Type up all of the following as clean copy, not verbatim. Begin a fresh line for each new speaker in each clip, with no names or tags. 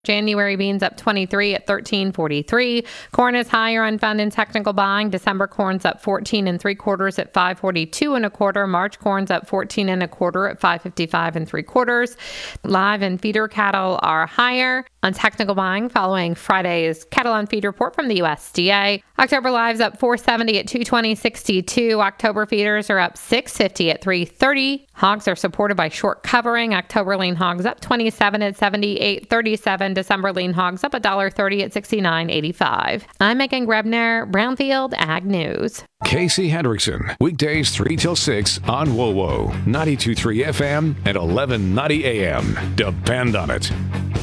January beans up 23 at $13.43. Corn is higher on Fund and Technical Buying. December corn's up 14 3/4 at $5.42 1/4. March corn's up 14 1/4 at $5.55 3/4. Live and feeder cattle are higher on Technical Buying following Friday's cattle on feed report from the USDA. October lives up 470 at $220.62. October feeders are up 650 at $3.30. Hogs are supported by short covering. October lean hogs up 27 at $78.37. December lean hogs up $1.30 at $69.85. I'm Megan Grebner, Brownfield Ag News.
Casey Hendrickson, weekdays 3 till 6 on WOWO, 92.3 FM and 1190 AM. Depend on it.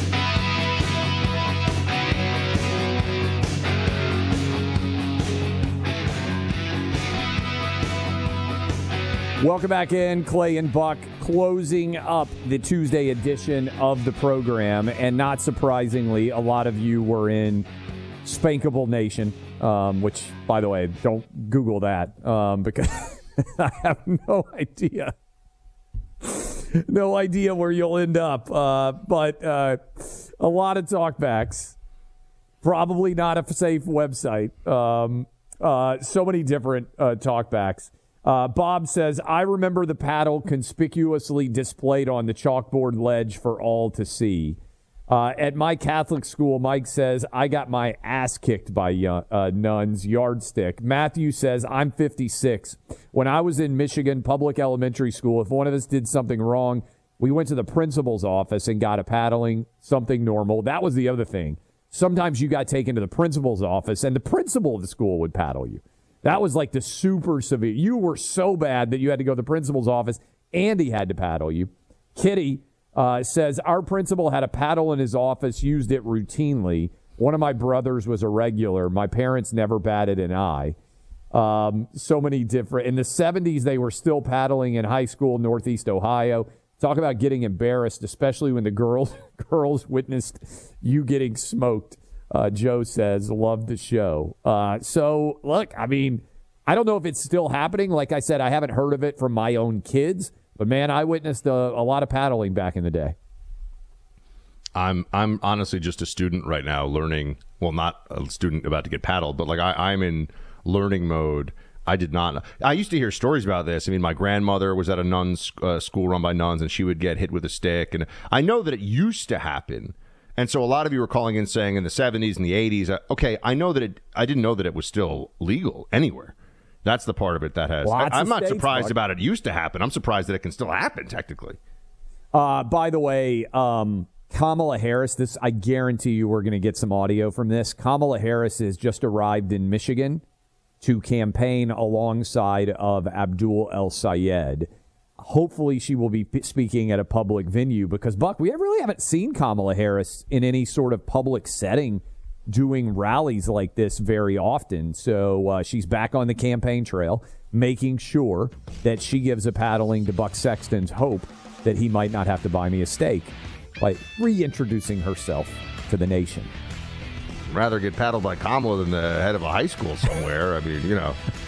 Welcome back in. Clay and Buck closing up the Tuesday edition of the program. And not surprisingly, a lot of you were in Spankable Nation, which, by the way, don't Google that because I have no idea. No idea where you'll end up. But a lot of talkbacks. Probably not a safe website. So many different talkbacks. Bob says, I remember the paddle conspicuously displayed on the chalkboard ledge for all to see. At my Catholic school, Mike says, I got my ass kicked by nuns, yardstick. Matthew says, I'm 56. When I was in Michigan public elementary school, if one of us did something wrong, we went to the principal's office and got a paddling, something normal. That was the other thing. Sometimes you got taken to the principal's office, and the principal of the school would paddle you. That was like the super severe. You were so bad that you had to go to the principal's office, and he had to paddle you. Kitty says, our principal had a paddle in his office, used it routinely. One of my brothers was a regular. My parents never batted an eye. So many different. In the 70s, they were still paddling in high school, Northeast Ohio. Talk about getting embarrassed, especially when the girls witnessed you getting smoked. Joe says, love the show. So, look, I mean, I don't know if it's still happening. Like I said, I haven't heard of it from my own kids. But, man, I witnessed a lot of paddling back in the day.
I'm honestly just a student right now learning. Well, not a student about to get paddled, but, like, I'm in learning mode. I did not. I used to hear stories about this. I mean, my grandmother was at a nuns school run by nuns, and she would get hit with a stick. And I know that it used to happen. And so a lot of you were calling in saying in the 70s and the 80s, okay, I know that I didn't know that it was still legal anywhere. That's the part of it that has. I'm not surprised about it used to happen. I'm surprised that it can still happen technically.
By the way, Kamala Harris, I guarantee you we're going to get some audio from this. Kamala Harris has just arrived in Michigan to campaign alongside of Abdul El-Sayed. Hopefully she will be speaking at a public venue because, Buck, we really haven't seen Kamala Harris in any sort of public setting doing rallies like this very often. So she's back on the campaign trail, making sure that she gives a paddling to Buck Sexton's hope that he might not have to buy me a steak by reintroducing herself to the nation.
Rather get paddled by Kamala than the head of a high school somewhere. I mean, you know.